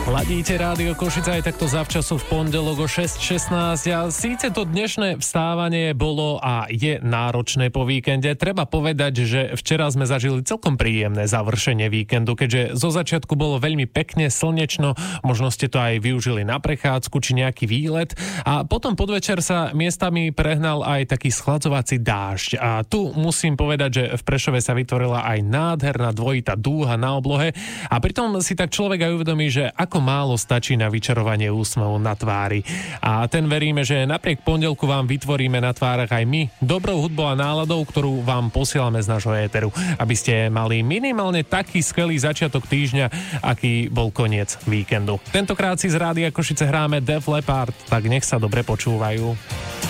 Ladíte Rádio Košice aj takto zavčasu v pondelok o 6:16 a síce to dnešné vstávanie bolo a je náročné po víkende. Treba povedať, že včera sme zažili celkom príjemné završenie víkendu, keďže zo začiatku bolo veľmi pekne slnečno, možno ste to aj využili na prechádzku či nejaký výlet a potom podvečer sa miestami prehnal aj taký schladzovací dážď a tu musím povedať, že v Prešove sa vytvorila aj nádherná dvojitá dúha na oblohe a pritom si tak človek aj uvedomí, že ako málo stačí na vyčarovanie úsmevu na tvári. A ten veríme, že napriek pondelku vám vytvoríme na tvárach aj my dobrou hudbou a náladou, ktorú vám posielame z nášho éteru, aby ste mali minimálne taký skvelý začiatok týždňa, aký bol koniec víkendu. Tentokrát si z Rádia Košice hráme Def Leppard, tak nech sa dobre počúvajú.